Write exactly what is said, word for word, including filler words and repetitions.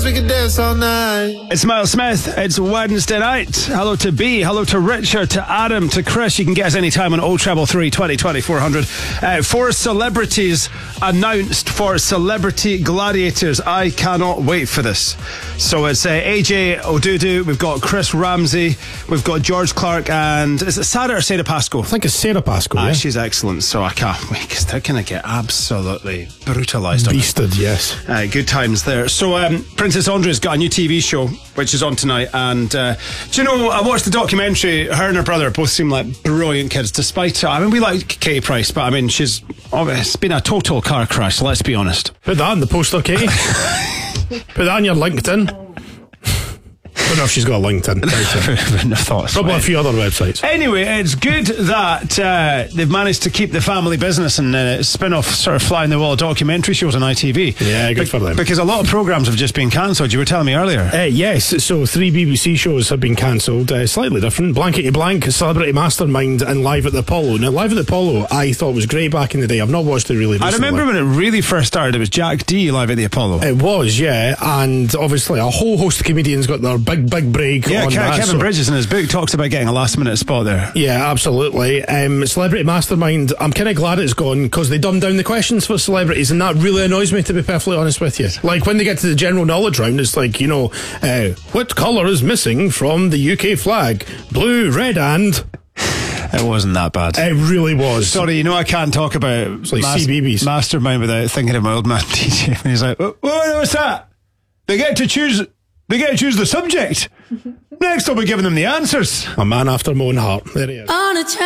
we could dance all night. It's Miles Smith. It's Wednesday night. Hello to B. Hello to Richard, to Adam, to Chris. You can get us anytime on oh treble three, twenty, twenty, four hundred. Uh, four celebrities announced for Celebrity Gladiators. I cannot wait for this. So it's uh, A J Odudu, we've got Chris Ramsey, we've got George Clark, and is it Sarah or Sarah Pascoe? I think it's Sarah Pascoe. Ah, yeah? she's excellent, so I can't wait because they're going to get absolutely brutalised. Beasted, yes. Uh, good times there. So um, Princess Andrea's got a new T V show which is on tonight, and uh, do you know, I watched the documentary. Her and her brother both seem like brilliant kids, despite, I mean, we like Katie Price, but I mean, she's oh, it's been a total car crash, let's be honest. Put that in the poster, Katie. Put that on your LinkedIn. I don't know if she's got a LinkedIn. I wouldn't have thought so. Probably a few other websites. Anyway, it's good that uh, they've managed to keep the family business and uh, spin off sort of fly in the wall documentary shows on I T V. Yeah, good Be- for them. Because a lot of programmes have just been cancelled. You were telling me earlier. Uh, yes, so three B B C shows have been cancelled, uh, slightly different. Blankety Blank, Celebrity Mastermind, and Live at the Apollo. Now, Live at the Apollo, I thought was great back in the day. I've not watched it really recently. I remember when it really first started, it was Jack D live at the Apollo. It was, yeah, and obviously a whole host of comedians got their big, big break. Yeah, on Ke- that, Kevin so. Bridges in his book talks about getting a last minute spot there. Yeah, absolutely. Um, Celebrity Mastermind, I'm kind of glad it's gone because they dumbed down the questions for celebrities, and that really annoys me, to be perfectly honest with you. Like when they get to the general knowledge round, it's like, you know, uh, what colour is missing from the U K flag? Blue, red, and... It wasn't that bad. It really was. Sorry, you know I can't talk about It's like mas- C B B S. Mastermind without thinking of my old man D J. And he's like, "What? What's that? They get to choose. They get to choose the subject. Next, I'll be giving them the answers." A man after my own heart. There he is. On a